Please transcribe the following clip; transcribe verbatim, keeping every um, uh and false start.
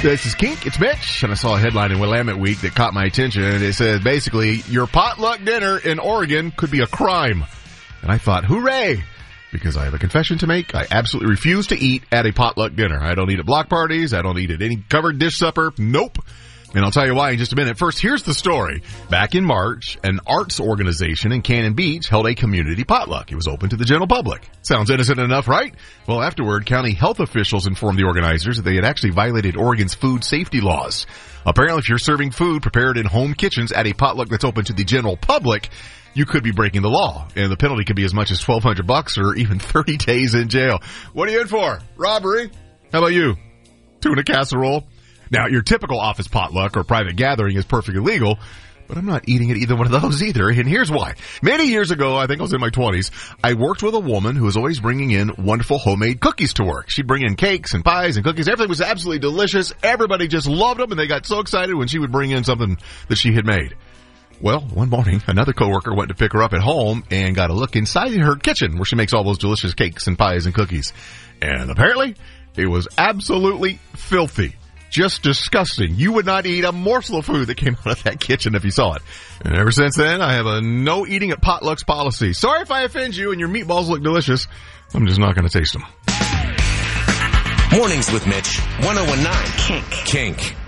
This is Kink. It's Mitch. And I saw a headline in Willamette Week that caught my attention. And it said, basically, your potluck dinner in Oregon could be a crime. And I thought, hooray! Because I have a confession to make. I absolutely refuse to eat at a potluck dinner. I don't eat at block parties. I don't eat at any covered dish supper. Nope. And I'll tell you why in just a minute. First, here's the story. Back in March, an arts organization in Cannon Beach held a community potluck. It was open to the general public. Sounds innocent enough, right? Well, afterward, county health officials informed the organizers that they had actually violated Oregon's food safety laws. Apparently, if you're serving food prepared in home kitchens at a potluck that's open to the general public, you could be breaking the law. And the penalty could be as much as twelve hundred bucks or even thirty days in jail. What are you in for? Robbery? How about you? Tuna casserole? Now, your typical office potluck or private gathering is perfectly legal, but I'm not eating at either one of those either, and here's why. Many years ago, I think I was in my twenties, I worked with a woman who was always bringing in wonderful homemade cookies to work. She'd bring in cakes and pies and cookies. Everything was absolutely delicious. Everybody just loved them, and they got so excited when she would bring in something that she had made. Well, one morning, another coworker went to pick her up at home and got a look inside her kitchen where she makes all those delicious cakes and pies and cookies. And apparently, it was absolutely filthy. Just disgusting. You would not eat a morsel of food that came out of that kitchen if you saw it. And ever since then, I have a no eating at potlucks policy. Sorry if I offend you and your meatballs look delicious. I'm just not going to taste them. Mornings with Mitch, one oh one nine Kink. Kink.